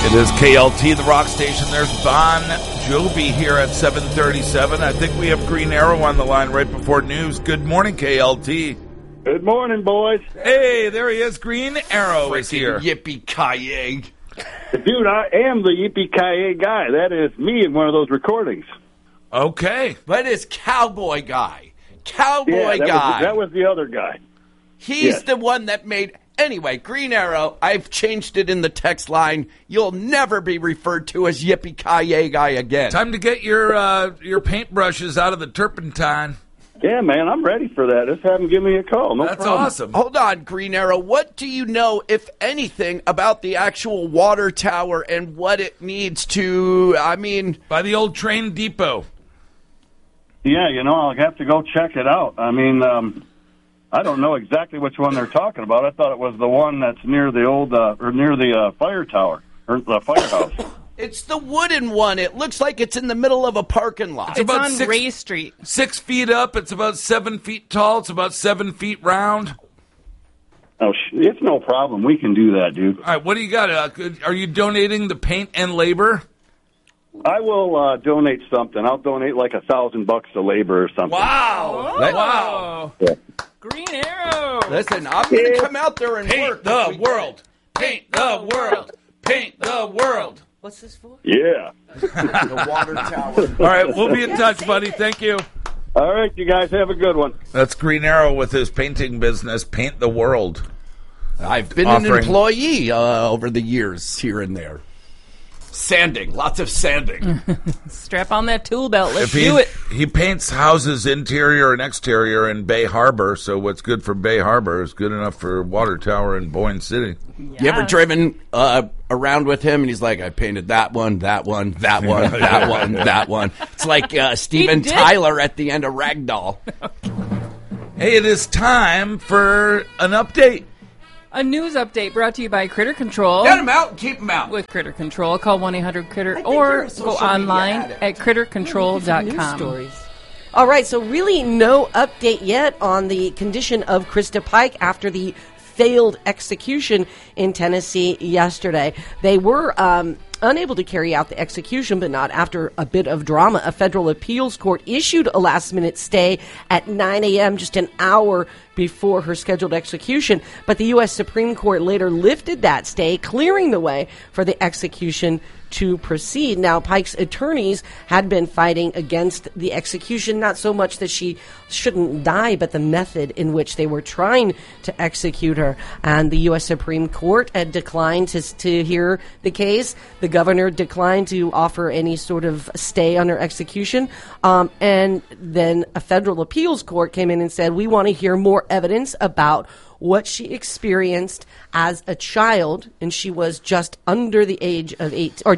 It is KLT, the rock station. There's Bon Jovi here at 7:37. I think we have Green Arrow on the line right before news. Good morning, KLT. Good morning, boys. Hey, there he is. Green Arrow is here. Yippee-ki-yay. Dude, I am the Yippee-ki-yay guy. That is me in one of those recordings. Okay. That is Cowboy Guy. Cowboy Guy. That was the other guy. He's the one that made... Anyway, Green Arrow, I've changed it in the text line. You'll never be referred to as Yippee-ki-yay Guy again. Time to get your paintbrushes out of the turpentine. Yeah, man, I'm ready for that. Just have him give me a call. No That's problem. awesome. Hold on, Green Arrow. What do you know, if anything, about the actual water tower and what it needs to, By the old train depot. Yeah, I'll have to go check it out. I don't know exactly which one they're talking about. I thought it was the one that's near the old, near the fire tower, or the firehouse. It's the wooden one. It looks like it's in the middle of a parking lot. It's on Ray Street. 6 feet up. It's about 7 feet tall. It's about 7 feet round. Oh, it's no problem. We can do that, dude. All right, what do you got? Are you donating the paint and labor? I will donate something. I'll donate like $1,000 to labor or something. Wow. Wow. Yeah. Green Arrow. Listen, I'm going to come out there and Paint work. the world. Paint the world. Paint the world. What's this for? Yeah. The water tower. All right, we'll be in touch, buddy. Thank you. All right, you guys have a good one. That's Green Arrow with his painting business, Paint the World. I've been an employee over the years here and there. Sanding. Lots of sanding. Strap on that tool belt. Let's If do it. He paints houses interior and exterior in Bay Harbor, so what's good for Bay Harbor is good enough for Water Tower in Boyne City. You ever driven around with him and he's like, I painted that one, that one, that one, that one, that one. It's like Steven Tyler at the end of Ragdoll. Hey, it is time for an update. A news update brought to you by Critter Control. Get him out and keep him out. With Critter Control, call 1-800-CRITTER or go online at crittercontrol.com. Stories. All right, so really no update yet on the condition of Krista Pike after the failed execution in Tennessee yesterday. They were unable to carry out the execution, but not after a bit of drama. A federal appeals court issued a last-minute stay at 9 a.m., just an hour before her scheduled execution. But the U.S. Supreme Court later lifted that stay, clearing the way for the execution to proceed. Now, Pike's attorneys had been fighting against the execution, not so much that she shouldn't die, but the method in which they were trying to execute her. And the U.S. Supreme Court had declined to hear the case. The governor declined to offer any sort of stay on her execution. And then a federal appeals court came in and said, we want to hear more evidence about what she experienced as a child, and she was just under the age of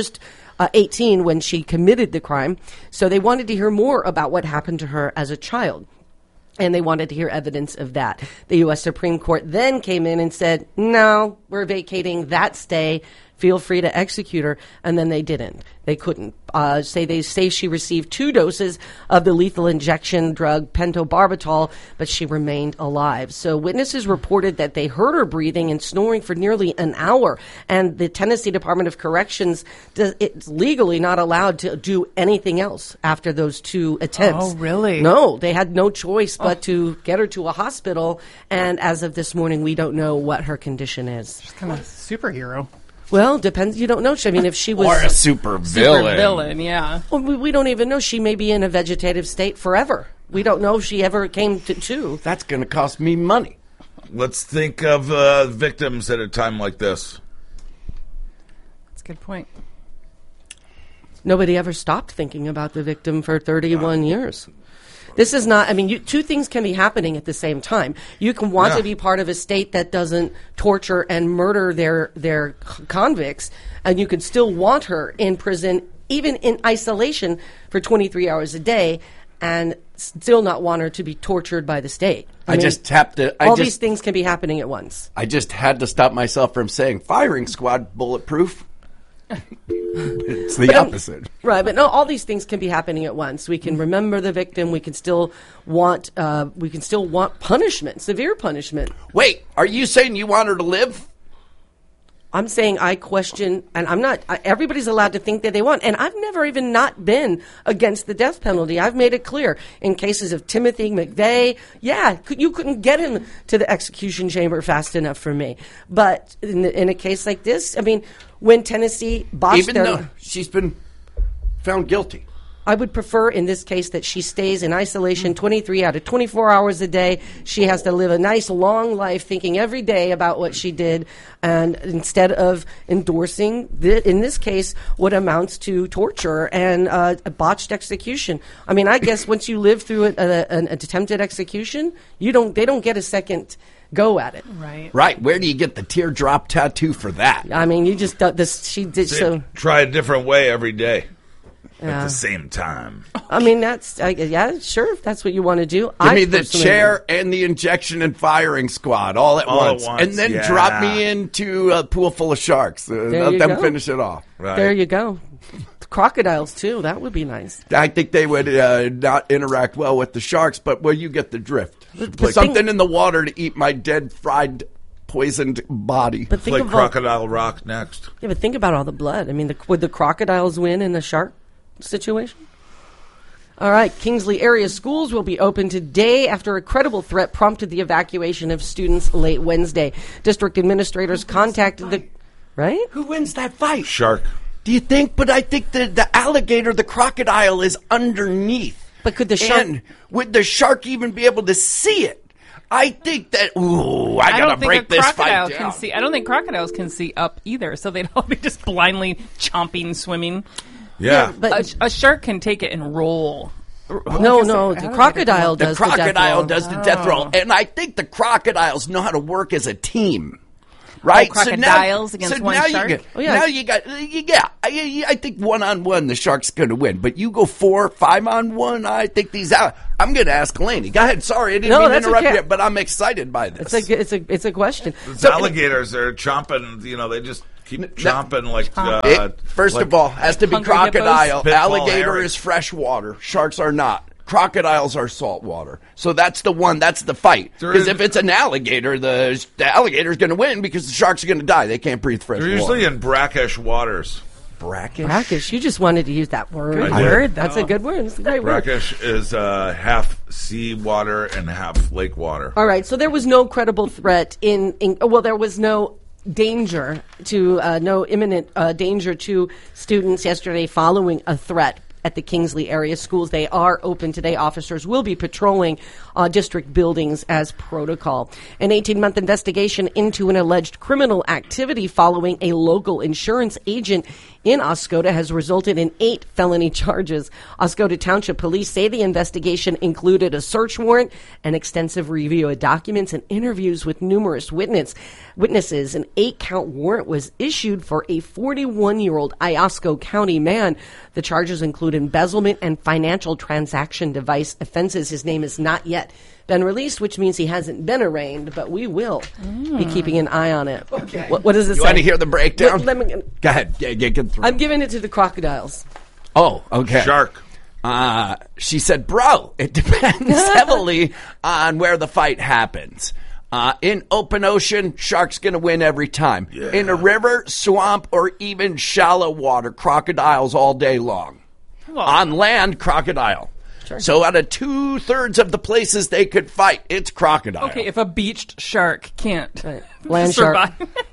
18 when she committed the crime. So they wanted to hear more about what happened to her as a child. And they wanted to hear evidence of that. The U.S. Supreme Court then came in and said, no, we're vacating that stay. Feel free to execute her. And then they didn't. They couldn't. They say she received 2 doses of the lethal injection drug pentobarbital, but she remained alive. So witnesses reported that they heard her breathing and snoring for nearly an hour. And the Tennessee Department of Corrections, it's legally not allowed to do anything else after those 2 attempts. Oh, really? No, they had no choice but to get her to a hospital. And as of this morning, we don't know what her condition is. She's kind of a superhero. Well, depends. You don't know. I mean, if she was... Or a super villain. Villain, yeah. Well, we don't even know. She may be in a vegetative state forever. We don't know if she ever came to. That's going to cost me money. Let's think of victims at a time like this. That's a good point. Nobody ever stopped thinking about the victim for 31 years. This is not, 2 things can be happening at the same time. You can want to be part of a state that doesn't torture and murder their convicts, and you could still want her in prison, even in isolation, for 23 hours a day, and still not want her to be tortured by the state. These things can be happening at once. I just had to stop myself from saying firing squad bulletproof. It's the opposite. Right, but no, all these things can be happening at once. We can remember the victim. We can still want punishment, severe punishment. Wait, are you saying you want her to live? I'm saying I question, and I'm not, everybody's allowed to think that they want. And I've never even not been against the death penalty. I've made it clear in cases of Timothy McVeigh, you couldn't get him to the execution chamber fast enough for me. But in a case like this, I mean, when Tennessee botched though she's been found guilty. I would prefer in this case that she stays in isolation 23 out of 24 hours a day. She has to live a nice long life thinking every day about what she did, and instead of endorsing, in this case, what amounts to torture and a botched execution. I mean, I guess once you live through an attempted execution, they don't get a second go at it. Right. Where do you get the teardrop tattoo for that? I mean, you just she did so. Try a different way every day. At the same time. I mean, that's, sure, if that's what you want to do. Give me the chair and the injection and firing squad all at once. And then drop me into a pool full of sharks. Let them finish it off. Right. There you go. Crocodiles, too. That would be nice. I think they would not interact well with the sharks, but you get the drift. Put something in the water to eat my dead, fried, poisoned body. But think like Crocodile Rock next. Yeah, but think about all the blood. I mean, would the crocodiles win in the shark situation? All right, Kingsley area schools will be open today after a credible threat prompted the evacuation of students late Wednesday. District administrators contacted the... Right? Who wins that fight? Shark. Do you think? But I think the alligator, the crocodile is underneath. But could the shark... And would the shark even be able to see it? I think that... Ooh, I gotta break this fight down. I don't think crocodiles can see up either, so they'd all be just blindly chomping, swimming. Yeah, but a shark can take it and roll. No, the crocodile does. The crocodile does the death roll, and I think the crocodiles know how to work as a team. Right, crocodiles against one shark. Now you got. I think 1-on-1 the shark's going to win, but you go 4-5-on-1. I think these out. I'm going to ask Laney. Go ahead. Sorry, I didn't mean to interrupt you, but I'm excited by this. It's a question. The alligators are chomping. They just keep chomping like. First of all, has to be crocodile. Alligator is fresh water. Sharks are not. Crocodiles are saltwater. So that's the one, that's the fight. Because if it's an alligator, the alligator's going to win because the sharks are going to die. They can't breathe fresh water. They're usually in brackish waters. Brackish? You just wanted to use that word. That's a good word. It's a great word. Brackish is half sea water and half lake water. All right, so there was no credible threat there was no danger to, no imminent danger to students yesterday following a threat at the Kingsley area schools. They are open today. Officers will be patrolling district buildings as protocol. An 18-month investigation into an alleged criminal activity following a local insurance agent in Oscoda has resulted in 8 felony charges. Oscoda Township Police say the investigation included a search warrant, an extensive review of documents, and interviews with numerous witnesses. An 8-count warrant was issued for a 41-year-old Iosco County man. The charges include embezzlement and financial transaction device offenses. His name has not yet been released, which means he hasn't been arraigned, but we will be keeping an eye on it. Okay. What does it say? You want to hear the breakdown? Let me, go ahead. Get through. I'm giving it to the crocodiles. Oh, okay. Shark. She said, bro, it depends heavily on where the fight happens. In open ocean, shark's going to win every time. Yeah. In a river, swamp, or even shallow water, crocodiles all day long. Well, on land, crocodile. Sure. So out of 2/3 of the places they could fight, it's crocodile. Okay, if a beached shark can't land survive.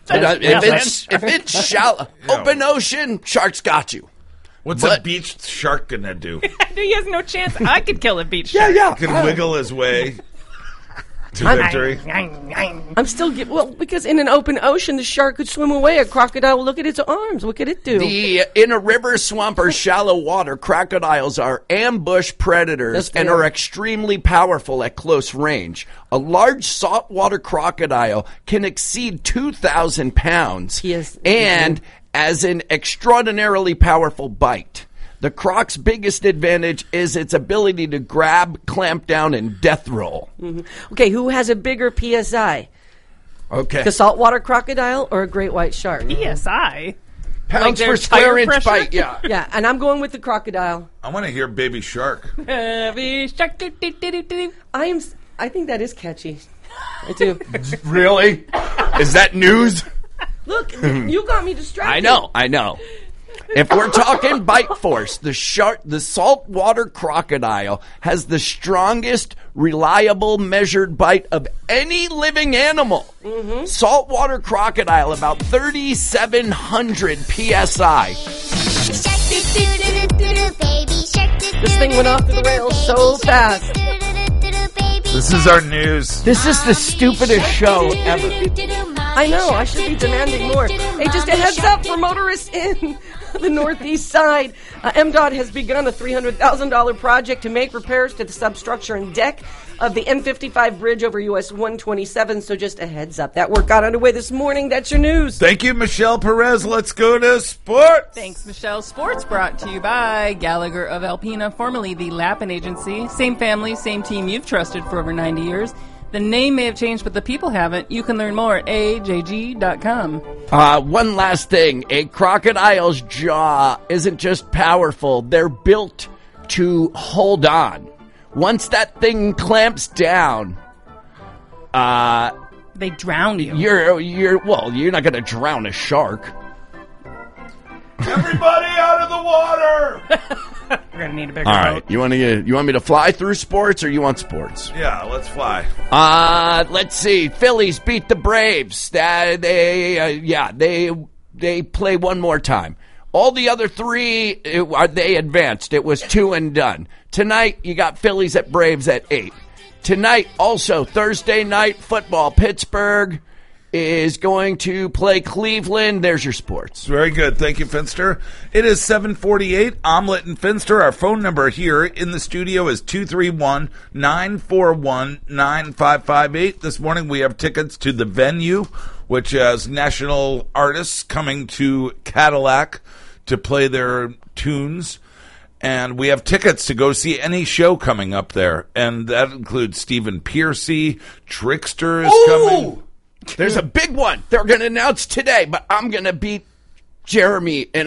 If it's shallow, open ocean, shark's got you. What's a beached shark going to do? He has no chance. I could kill a beached shark. He can wiggle his way to victory. I'm still because in an open ocean, the shark could swim away. A crocodile will look at its arms. What could it do? In a river, swamp, or shallow water, crocodiles are ambush predators and are extremely powerful at close range. A large saltwater crocodile can exceed 2,000 pounds and as an extraordinarily powerful bite. The croc's biggest advantage is its ability to grab, clamp down, and death roll. Mm-hmm. Okay, who has a bigger PSI? Okay. The saltwater crocodile or a great white shark? PSI? Pounds per square inch bite, yeah. Yeah, and I'm going with the crocodile. I want to hear Baby Shark. Baby Shark. I think that is catchy. I do. Really? Is that news? Look, you got me distracted. I know. If we're talking bite force, the saltwater crocodile has the strongest, reliable measured bite of any living animal. Mm-hmm. Saltwater crocodile, about 3,700 PSI. This thing went off the rails so fast. This is our news. This is the stupidest show ever. I know, I should be demanding more. Hey, just a heads up for motorists in the northeast side. MDOT has begun a $300,000 project to make repairs to the substructure and deck of the M55 bridge over US 127. So just a heads up. That work got underway this morning. That's your news. Thank you, Michelle Perez. Let's go to sports. Thanks, Michelle. Sports brought to you by Gallagher of Alpena, formerly the Lappin Agency. Same family, same team you've trusted for over 90 years. The name may have changed, but the people haven't. You can learn more at ajg.com. One last thing. A crocodile's jaw isn't just powerful. They're built to hold on. Once that thing clamps down, they drown you. You're not going to drown a shark. Everybody out of the water! We're going to need a bigger All boat. right. You want me to fly through sports, or you want sports? Yeah, let's fly. Let's see. Phillies beat the Braves. They play one more time. All the other three, they advanced. It was 2 and done. Tonight, you got Phillies at Braves at 8. Tonight, also, Thursday night football. Pittsburgh is going to play Cleveland. There's your sports. Very good. Thank you, Finster. It is 7:48. Omelet and Finster. Our phone number here in the studio is 231-941-9558. This morning we have tickets to The Venue, which has national artists coming to Cadillac to play their tunes. And we have tickets to go see any show coming up there. And that includes Stephen Pearcy, Trickster is coming. There's a big one they're going to announce today, but I'm going to beat Jeremy and